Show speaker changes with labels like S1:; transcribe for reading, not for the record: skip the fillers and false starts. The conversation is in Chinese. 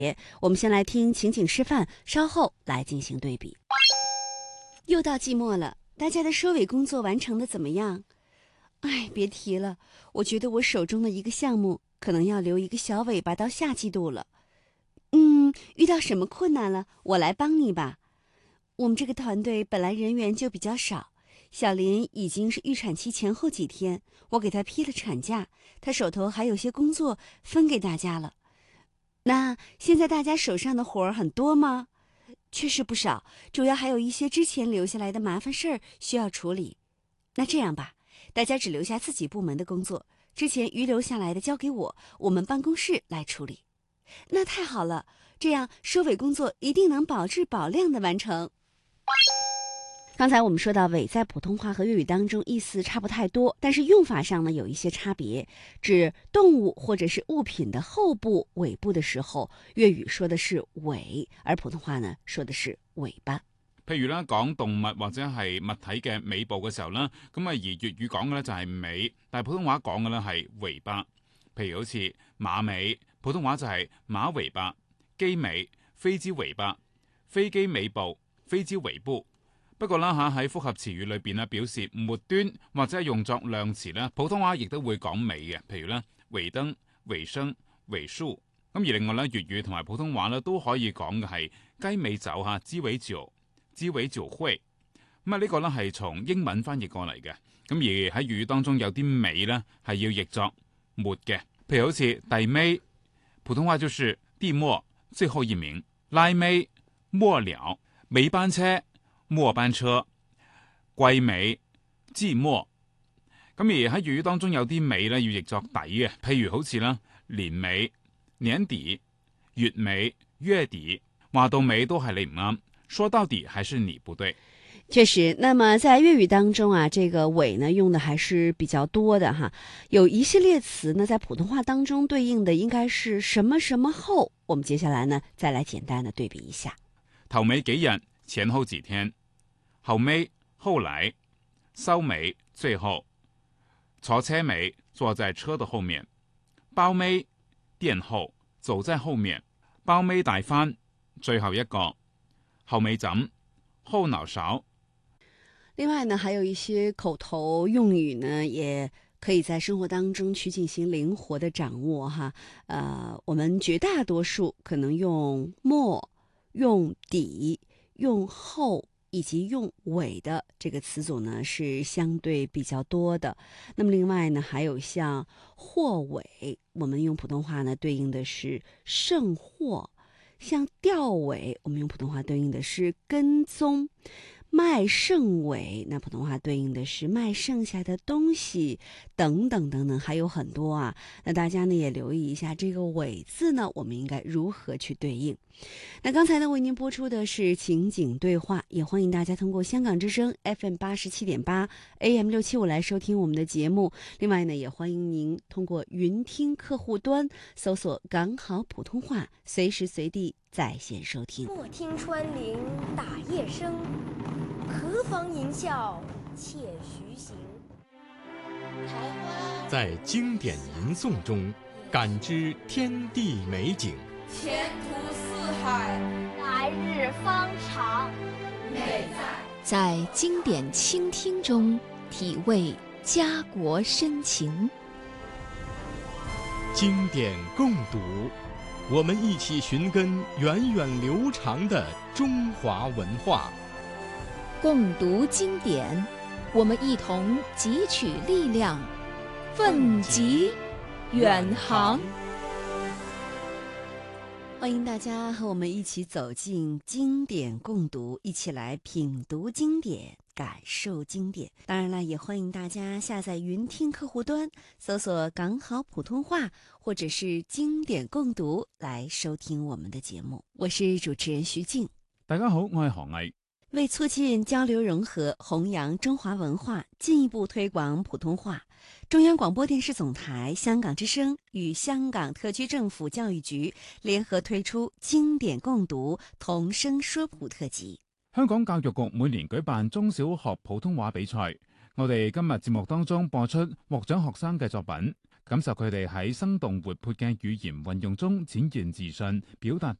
S1: 我们先来听情景示范，稍后来进行对比。又到季末了，大家的收尾工作完成的怎么样？别提了，我觉得我手中的一个项目可能要留一个小尾巴到下季度了。遇到什么困难了？我来帮你吧。我们这个团队本来人员就比较少，小林已经是预产期前后几天，我给他批了产假，他手头还有些工作分给大家了。那现在大家手上的活儿很多吗？确实不少，主要还有一些之前留下来的麻烦事儿需要处理。那这样吧，大家只留下自己部门的工作，之前遗留下来的交给我们办公室来处理。那太好了，这样收尾工作一定能保质保量的完成。刚才我们说到尾在普通话和粤语当中意思差不太多，但是用法上呢有一些差别。指动物或者是物品的后部尾部的時候，粵語說的是尾，而普通話呢說的是尾巴。
S2: 譬如咧講動物或者係物體嘅尾部嘅時候咧，咁而粵語講嘅咧就係尾，但係普通話講嘅咧係尾巴。譬如好似馬尾，普通話就係馬尾巴；機尾，飛機尾巴；飛機尾部，飛機尾部。不過啦喺複合詞語裏邊咧，表示末端或者係用作量詞咧，普通話亦都會講尾嘅。譬如咧尾燈、尾聲、尾數。咁而另外咧粵語同埋普通話咧都可以講嘅係雞尾酒雞尾酒、雞尾酒會。咁呢個咧係從英文翻譯過嚟嘅。咁而喺粵語當中有啲尾咧係要譯作末嘅。譬如好似第尾，普通話就是地末，最後一名；拉尾，末了；尾班車，末班車；季尾，季末。咁而喺粵語當中有啲尾咧要譯作底嘅，譬如好似啦年尾、年底、月尾、月底。話到尾都係你唔啱，說到底還是你不對。
S1: 確實，那麼在粵語當中啊，這個尾呢用的還是比較多的哈。有一系列詞呢，在普通話當中對應的應該是什麼什麼後。我們接下來呢，再來簡單的對比一下。
S2: 頭尾幾日，前後幾天；後尾，後來；收尾，最後；坐車尾，坐在車的後面；包尾，墊後，走在後面；包尾大翻，最後一個；後尾枕，後腦勺。
S1: 另外呢，還有一些口頭用語呢，也可以在生活當中去進行靈活的掌握哈。我們絕大多數可能用末、用底、用後以及用尾的這個詞組呢，是相對比較多的。那麼另外呢，還有像貨尾，我們用普通話呢對應的是剩貨；像弔尾，我們用普通話對應的是跟蹤。賣剩尾，那普通話對應的是賣剩下的東西，等等等等，還有很多啊。那大家呢也留意一下這個尾字呢，我們應該如何去對應。那剛才呢為您播出的是情景對話，也歡迎大家通過香港之聲 FM87.8 AM675來收聽我們的節目。另外呢也歡迎您通過雲聽客戶端搜索港好普通話，隨時隨地在線收聽。
S3: 莫聽穿林打葉聲，何妨吟啸且徐行。
S4: 在經典吟誦中感知天地美景，
S5: 前途似海，
S3: 來日方長。
S5: 美
S6: 在經典傾聽中體味家國深情。
S4: 經典共讀，我們一起尋根源遠流長的中華文化。
S6: 共讀經典，我們一同汲取力量，奮楫遠航。
S1: 歡迎大家和我們一起走進經典共讀，一起來品讀經典，感受經典。當然了，也歡迎大家下載雲聽客戶端，搜索港好普通話或者是經典共讀來收聽我們的節目。我是主持人徐靜。
S2: 大家好，我係何毅。
S1: 為促進交流融合，弘揚中華文化，進一步推廣普通話，中央廣播電視總台香港之聲與香港特區政府教育局聯合推出經典共讀同聲說普特輯。
S2: 香港教育局每年舉辦中小學普通話比賽，我哋今日節目當中播出獲獎學生嘅作品， 感受佢哋喺生動活潑嘅語言運用中展現自信、表達